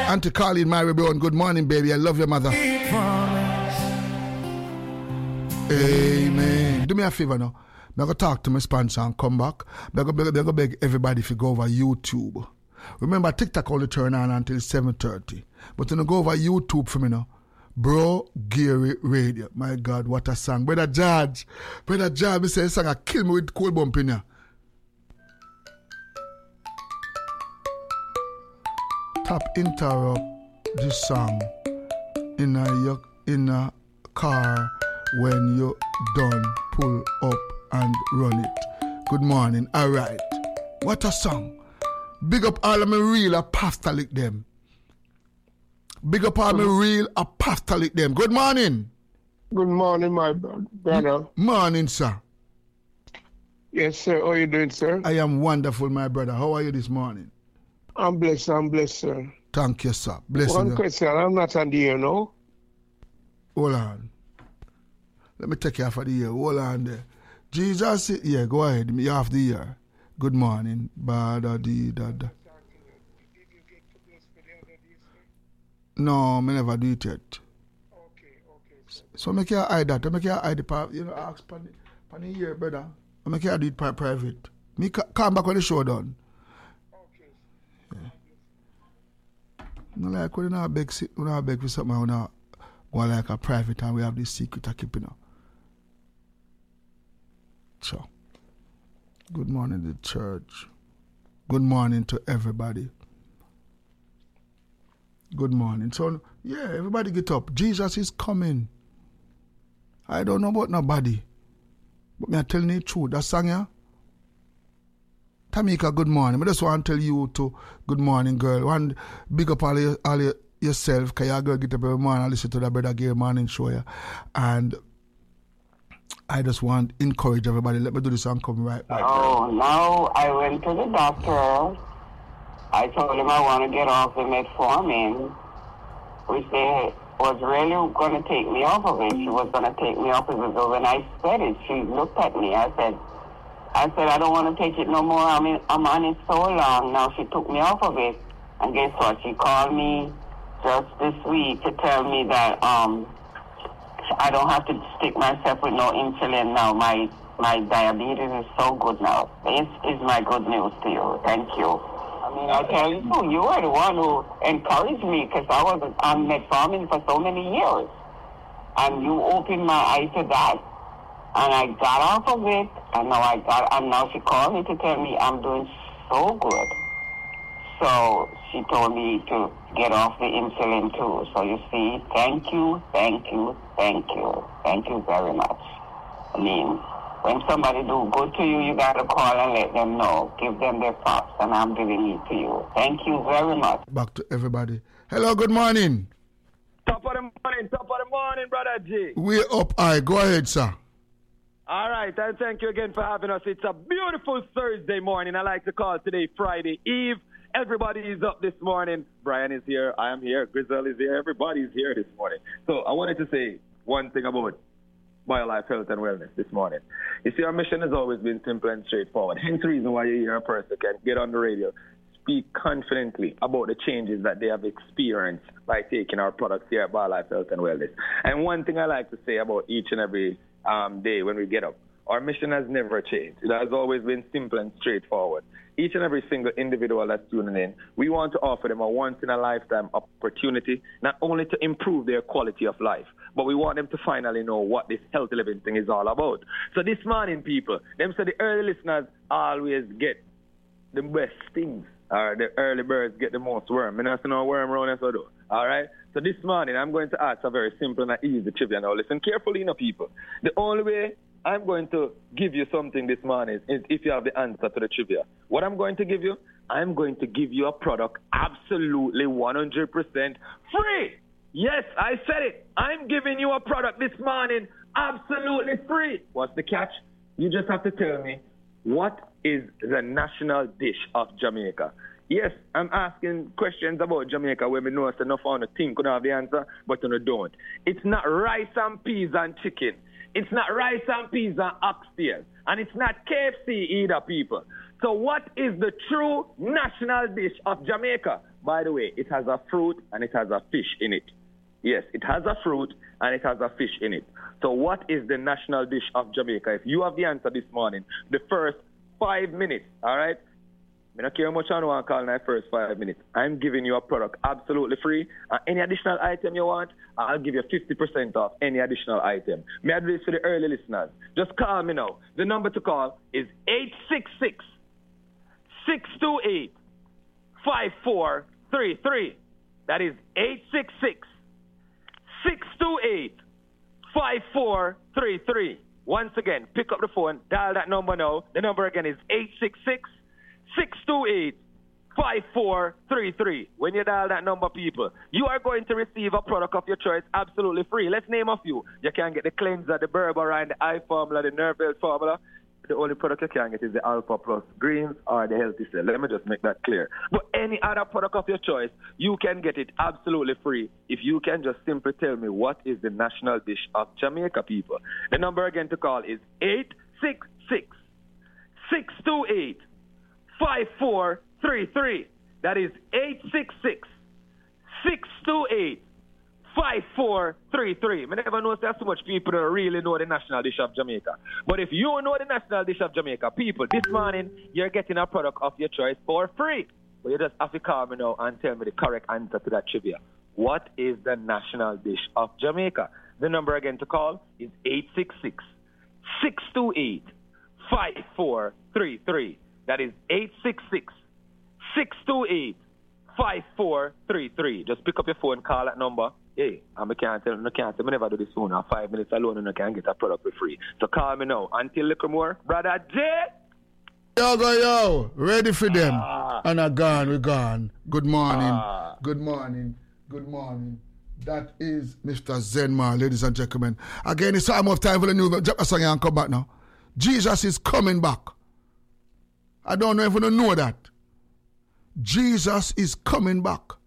Auntie Colleen, Mary Brown, good morning, baby. I love your mother. Amen. Do me a favor now. I'm going to talk to my sponsor and come back. I'm going to beg everybody if you go over YouTube. Remember, TikTok only turn on until 7:30. But when you go over YouTube for me now, Bro Gary Radio. My God, what a song. Brother George, he said, song, I kill me with cold bump in here. Tap interrupt this song in a car when you done pull up and run it. Good morning. All right. What a song. Big up all of my real apostolic them. Big up all my real apostolic them. Good morning. Good morning, my brother. Morning, sir. Yes, sir. How are you doing, sir? I am wonderful, my brother. How are you this morning? I'm blessed, sir. Thank you, sir. Bless you. One question. I'm not on the air, no? Hold on. Let me take you off of the air. Hold on there. Jesus, yeah, go ahead. You have the ear. Good morning. Ba-da-dee-da-da. No, I never do it yet. Okay. So make you hide that. Make you hide the part. You know, ask pan the ear, brother. I make you do it private. Me come back when the show done. Okay. Yeah. No, like when you beg for something, we go like a private and we have this secret to keep, you know. So, good morning to the church. Good morning to everybody. Good morning. So, yeah, everybody get up. Jesus is coming. I don't know about nobody. But me I telling you the truth. That song, yeah? Tamika, good morning. I just want to tell you to good morning, girl. One big up all yourself, because your girl get up every morning and listen to the Brother Gary morning show, yeah? And I just want to encourage everybody. Let me do this and come right back. Oh, now I went to the doctor. I told him I want to get off the metformin, which they was really going to take me off of it. She was going to take me off of it. But when I said it, she looked at me. I said, I don't want to take it no more. I'm on it so long. Now she took me off of it. And guess what? She called me just this week to tell me that I don't have to stick myself with no insulin now. My diabetes is so good now. This is my good news to you. Thank you. I mean, I tell you, you were the one who encouraged me because I was on metformin for so many years. And you opened my eyes to that. And I got off of it, and now she called me to tell me I'm doing so good. So she told me to get off the insulin too. So you see, thank you very much. I mean, when somebody do good to you, you gotta call and let them know. Give them their props, and I'm giving it to you. Thank you very much. Back to everybody. Hello, good morning. Top of the morning, Brother G. We're up high. Go ahead, sir. All right, and thank you again for having us. It's a beautiful Thursday morning. I like to call today Friday Eve. Everybody is up this morning. Brian is here. I am here. Grizel is here. Everybody's here this morning. So I wanted to say one thing about BioLife Health and Wellness this morning. You see, our mission has always been simple and straightforward. Hence the reason why you hear a person can get on the radio, speak confidently about the changes that they have experienced by taking our products here at BioLife Health and Wellness. And one thing I like to say about each and every day when we get up, our mission has never changed. It has always been simple and straightforward. Each and every single individual that's tuning in, we want to offer them a once-in-a-lifetime opportunity, not only to improve their quality of life, but we want them to finally know what this healthy living thing is all about. So this morning, people, them say the early listeners always get the best things, or the early birds get the most worm. I don't see no worm around us, do. All right? So this morning, I'm going to ask a very simple and easy trivia. Now, listen carefully, people. The only way I'm going to give you something this morning is if you have the answer to the trivia. What I'm going to give you, I'm going to give you a product absolutely 100% free. Yes, I said it. I'm giving you a product this morning absolutely free. What's the catch? You just have to tell me, what is the national dish of Jamaica? Yes, I'm asking questions about Jamaica where we know it's enough on the thing, could have the answer, but you don't. It's not rice and peas and chicken. It's not rice and peas and oxtail. And it's not KFC either, people. So what is the true national dish of Jamaica? by the way, it has a fruit and it has a fish in it. Yes, it has a fruit and it has a fish in it. So what is the national dish of Jamaica? If you have the answer this morning, the first 5 minutes, all right? I don't care how much I want to call in the first 5 minutes. I'm giving you a product absolutely free. Any additional item you want, I'll give you 50% off any additional item. May I do this for the early listeners? Just call me now. The number to call is 866-628-5433. That is 866-628-5433. Once again, pick up the phone, dial that number now. The number again is 866-628-5433. When you dial that number, people, you are going to receive a product of your choice absolutely free. Let's name a few. You can get the cleanser, the berberine, the eye formula, the nerve health formula. The only product you can get is the Alpha Plus Greens or the Healthy Cell. Let me just make that clear. But any other product of your choice, you can get it absolutely free if you can just simply tell me what is the national dish of Jamaica, people. The number again to call is 866-628-5433. That is 866-628-5433. I never know there's so much people that really know the national dish of Jamaica. But if you know the national dish of Jamaica, people, this morning you're getting a product of your choice for free. But you just have to call me now and tell me the correct answer to that trivia. What is the national dish of Jamaica? The number again to call is 866-628-5433. That is 866-628-5433. Just pick up your phone, call that number. Hey, I can't tell me never do this phone. 5 minutes alone and I can get a product for free. So call me now. Until little more, Brother J. Yo, ready for them. And we're gone. Good morning. Good morning. That is Mr. Zenmar, ladies and gentlemen. Again, it's time of time for the news. Drop a song and come back now. Jesus is coming back. I don't know if you don't know that. Jesus is coming back.